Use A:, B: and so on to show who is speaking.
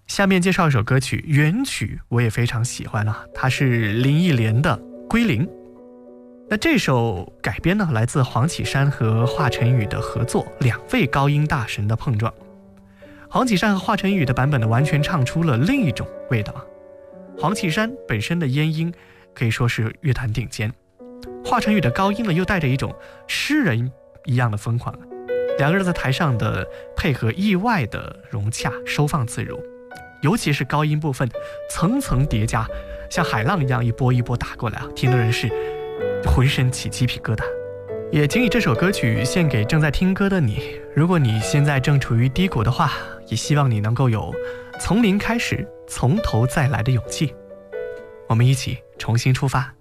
A: 下面介绍一首歌曲，原曲我也非常喜欢啊，它是林忆莲的《归零》。那这首改编呢，来自黄绮珊和华晨宇的合作，两位高音大神的碰撞。黄绮珊和华晨宇的版本呢，完全唱出了另一种味道。黄绮珊本身的咽音可以说是乐坛顶尖，华晨宇的高音呢，又带着一种诗人一样的疯狂。两个人在台上的配合意外的融洽，收放自如，尤其是高音部分层层叠加，像海浪一样一波一波打过来啊，听的人是浑身起鸡皮疙瘩。也请以这首歌曲献给正在听歌的你，如果你现在正处于低谷的话，也希望你能够有从零开始从头再来的勇气，我们一起重新出发。